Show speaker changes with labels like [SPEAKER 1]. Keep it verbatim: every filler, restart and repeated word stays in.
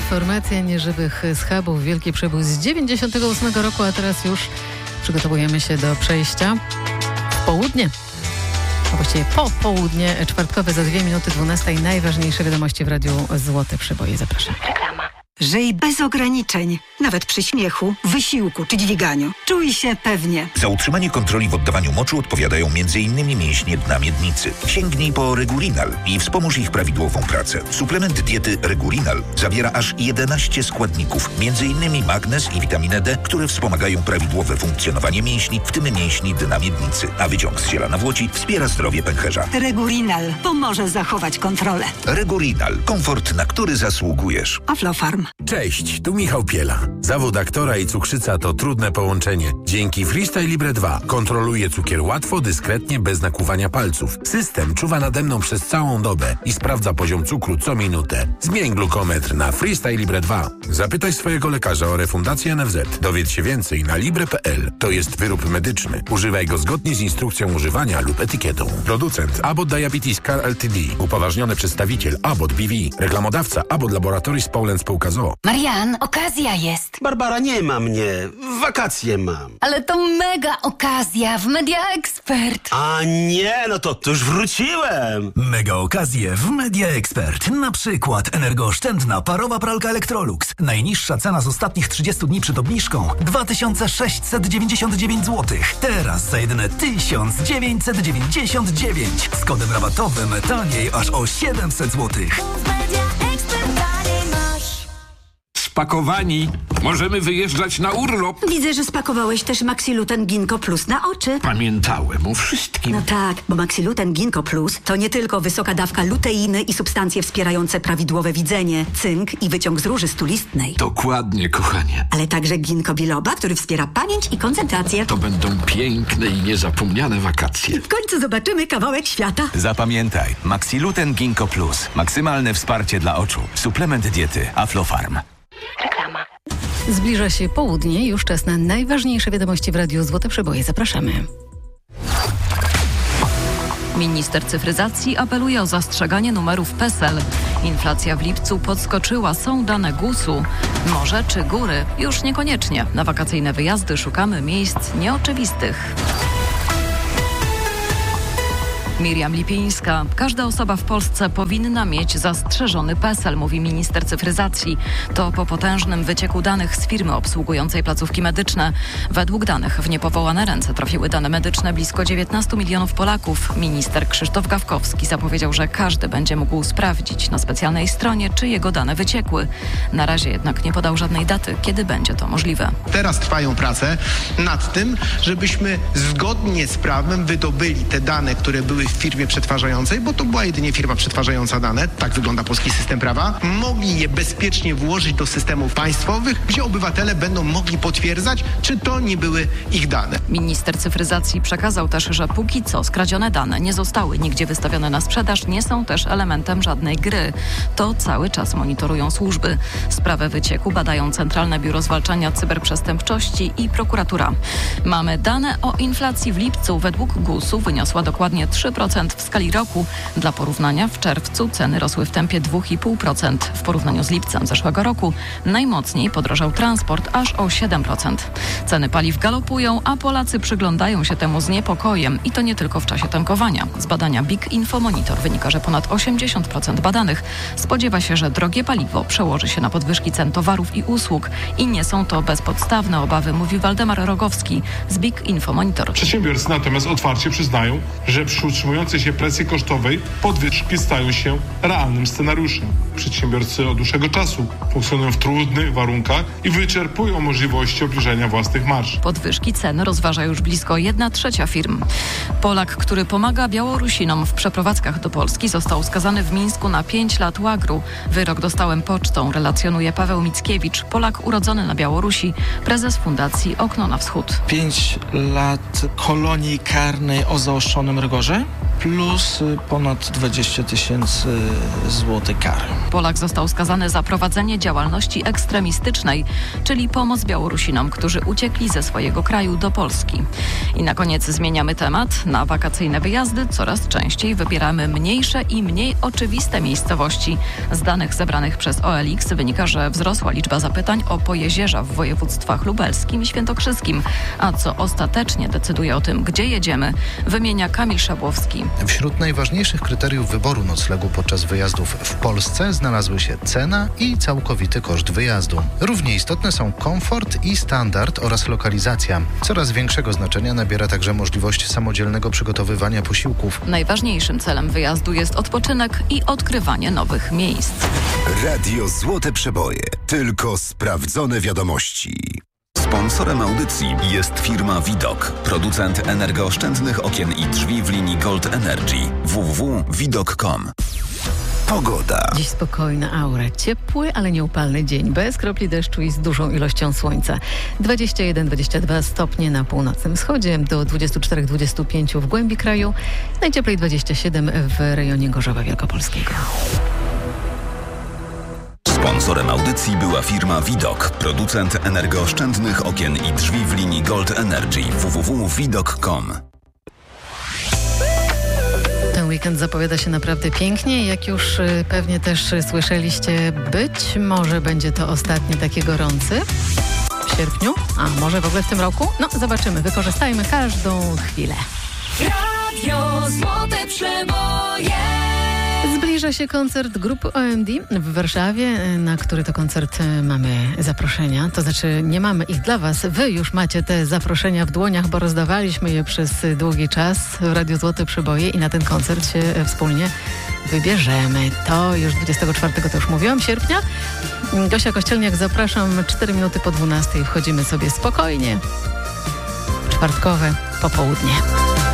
[SPEAKER 1] Formacja Nieżywych Schabów. Wielki przebój z dziewięćdziesiątego ósmego roku, a teraz już przygotowujemy się do przejścia w południe. A właściwie po południe czwartkowe za dwie minuty dwunastej. Najważniejsze wiadomości w Radiu Złote Przeboje. Zapraszam.
[SPEAKER 2] Reklama. Żyj bez ograniczeń, nawet przy śmiechu, wysiłku czy dźwiganiu. Czuj się pewnie.
[SPEAKER 3] Za utrzymanie kontroli w oddawaniu moczu odpowiadają m in mięśnie dna miednicy. Sięgnij po Regulinal i wspomóż ich prawidłową pracę. Suplement diety Regulinal zawiera aż jedenaście składników, między innymi magnez i witaminę D, które wspomagają prawidłowe funkcjonowanie mięśni, w tym mięśni dna miednicy. A wyciąg z ziela nawłoci wspiera zdrowie pęcherza.
[SPEAKER 2] Regulinal pomoże zachować kontrolę.
[SPEAKER 3] Regulinal. Komfort, na który zasługujesz.
[SPEAKER 2] Aflofarm.
[SPEAKER 4] Cześć, tu Michał Piela. Zawód aktora i cukrzyca to trudne połączenie. Dzięki Freestyle Libre dwa kontroluję cukier łatwo, dyskretnie, bez nakłuwania palców. System czuwa nade mną przez całą dobę i sprawdza poziom cukru co minutę. Zmień glukometr na Freestyle Libre dwa. Zapytaj swojego lekarza o refundację N F Z. Dowiedz się więcej na libre kropka p l. To jest wyrób medyczny. Używaj go zgodnie z instrukcją używania lub etykietą. Producent Abbott Diabetes Care Ltd. Upoważniony przedstawiciel Abbott B V. Reklamodawca Abbott Laboratories Poland Spółka z o o.
[SPEAKER 5] Marian, okazja jest.
[SPEAKER 6] Barbara, nie ma mnie. Wakacje mam.
[SPEAKER 5] Ale to mega okazja w Media Expert.
[SPEAKER 6] A nie, no to, to już wróciłem.
[SPEAKER 7] Mega okazje w Media Expert. Na przykład energooszczędna parowa pralka Electrolux. Najniższa cena z ostatnich trzydziestu dni przed obniżką dwa tysiące sześćset dziewięćdziesiąt dziewięć złotych. Teraz za jedyne tysiąc dziewięćset dziewięćdziesiąt dziewięć. Z kodem rabatowym taniej aż o siedemset złotych.
[SPEAKER 8] Spakowani. Możemy wyjeżdżać na urlop.
[SPEAKER 2] Widzę, że spakowałeś też Maxiluten Ginkgo Plus na oczy.
[SPEAKER 8] Pamiętałem o wszystkim.
[SPEAKER 2] No tak, bo Maxiluten Ginkgo Plus to nie tylko wysoka dawka luteiny i substancje wspierające prawidłowe widzenie, cynk i wyciąg z róży stulistnej.
[SPEAKER 8] Dokładnie, kochanie.
[SPEAKER 2] Ale także ginkgo biloba, który wspiera pamięć i koncentrację.
[SPEAKER 8] To będą piękne i niezapomniane wakacje.
[SPEAKER 2] W końcu zobaczymy kawałek świata.
[SPEAKER 9] Zapamiętaj, Maxiluten Ginkgo Plus. Maksymalne wsparcie dla oczu. Suplement diety Aflofarm.
[SPEAKER 5] Reklama.
[SPEAKER 1] Zbliża się południe, już czas na najważniejsze wiadomości w Radiu Złote Przeboje. Zapraszamy.
[SPEAKER 10] Minister cyfryzacji apeluje o zastrzeganie numerów PESEL. Inflacja w lipcu podskoczyła, są dane gusu. Morze czy góry? Już niekoniecznie. Na wakacyjne wyjazdy szukamy miejsc nieoczywistych. Miriam Lipińska. Każda osoba w Polsce powinna mieć zastrzeżony PESEL, mówi minister cyfryzacji. To po potężnym wycieku danych z firmy obsługującej placówki medyczne. Według danych w niepowołane ręce trafiły dane medyczne blisko dziewiętnastu milionów Polaków. Minister Krzysztof Gawkowski zapowiedział, że każdy będzie mógł sprawdzić na specjalnej stronie, czy jego dane wyciekły. Na razie jednak nie podał żadnej daty, kiedy będzie to możliwe.
[SPEAKER 11] Teraz trwają prace nad tym, żebyśmy zgodnie z prawem wydobyli te dane, które były w firmie przetwarzającej, bo to była jedynie firma przetwarzająca dane, tak wygląda polski system prawa, mogli je bezpiecznie włożyć do systemów państwowych, gdzie obywatele będą mogli potwierdzać, czy to nie były ich dane.
[SPEAKER 10] Minister cyfryzacji przekazał też, że póki co skradzione dane nie zostały nigdzie wystawione na sprzedaż, nie są też elementem żadnej gry. To cały czas monitorują służby. Sprawę wycieku badają Centralne Biuro Zwalczania Cyberprzestępczości i prokuratura. Mamy dane o inflacji w lipcu. Według gusu wyniosła dokładnie trzy procent w skali roku. Dla porównania w czerwcu ceny rosły w tempie dwa i pół procent. W porównaniu z lipcem zeszłego roku najmocniej podrożał transport aż o siedem procent. Ceny paliw galopują, a Polacy przyglądają się temu z niepokojem i to nie tylko w czasie tankowania. Z badania Big Info Monitor wynika, że ponad osiemdziesiąt procent badanych spodziewa się, że drogie paliwo przełoży się na podwyżki cen towarów i usług i nie są to bezpodstawne obawy, mówi Waldemar Rogowski z Big Info Monitor.
[SPEAKER 12] Przedsiębiorcy natomiast otwarcie przyznają, że przy utrzymującej się presji kosztowej podwyżki stają się realnym scenariuszem. Przedsiębiorcy od dłuższego czasu funkcjonują w trudnych warunkach i wyczerpują możliwości obniżenia własnych marż.
[SPEAKER 10] Podwyżki cen rozważa już blisko jedna trzecia firm. Polak, który pomaga Białorusinom w przeprowadzkach do Polski, został skazany w Mińsku na pięć lat łagru. Wyrok dostałem pocztą, relacjonuje Paweł Mickiewicz, Polak urodzony na Białorusi, prezes Fundacji Okno na Wschód.
[SPEAKER 13] Pięć lat kolonii karnej o zaostrzonym rygorze? plus ponad dwadzieścia tysięcy złotych kary.
[SPEAKER 10] Polak został skazany za prowadzenie działalności ekstremistycznej, czyli pomoc Białorusinom, którzy uciekli ze swojego kraju do Polski. I na koniec zmieniamy temat. Na wakacyjne wyjazdy coraz częściej wybieramy mniejsze i mniej oczywiste miejscowości. Z danych zebranych przez O L X wynika, że wzrosła liczba zapytań o Pojezierza w województwach lubelskim i świętokrzyskim. A co ostatecznie decyduje o tym, gdzie jedziemy, wymienia Kamil Szabłowski.
[SPEAKER 14] Wśród najważniejszych kryteriów wyboru noclegu podczas wyjazdów w Polsce znalazły się cena i całkowity koszt wyjazdu. Równie istotne są komfort i standard oraz lokalizacja. Coraz większego znaczenia nabiera także możliwość samodzielnego przygotowywania posiłków.
[SPEAKER 10] Najważniejszym celem wyjazdu jest odpoczynek i odkrywanie nowych miejsc.
[SPEAKER 15] Radio Złote Przeboje. Tylko sprawdzone wiadomości. Sponsorem audycji jest firma Widok, producent energooszczędnych okien i drzwi w linii Gold Energy. w w w kropka widok kropka com. Pogoda.
[SPEAKER 1] Dziś spokojna aura. Ciepły, ale nieupalny dzień. Bez kropli deszczu i z dużą ilością słońca. dwadzieścia jeden do dwudziestu dwóch stopnie na północnym wschodzie, do dwudziestu czterech do dwudziestu pięciu w głębi kraju. Najcieplej dwadzieścia siedem w rejonie Gorzowa Wielkopolskiego.
[SPEAKER 15] Sponsorem audycji była firma Widok, producent energooszczędnych okien i drzwi w linii Gold Energy. w w w kropka widok kropka com.
[SPEAKER 1] Ten weekend zapowiada się naprawdę pięknie. Jak już pewnie też słyszeliście, być może będzie to ostatni taki gorący w sierpniu, a może w ogóle w tym roku? No, zobaczymy. Wykorzystajmy każdą chwilę.
[SPEAKER 5] Radio Złote Przeboje.
[SPEAKER 1] Zbliża się koncert grupy O M D w Warszawie, na który to koncert mamy zaproszenia. To znaczy nie mamy ich dla was. Wy już macie te zaproszenia w dłoniach, bo rozdawaliśmy je przez długi czas w Radiu Złote Przeboje i na ten koncert się wspólnie wybierzemy. To już dwudziestego czwartego, to już mówiłam, sierpnia. Gosia Kościelniak, zapraszam. cztery minuty po dwunastej wchodzimy sobie spokojnie. Czwartkowe popołudnie.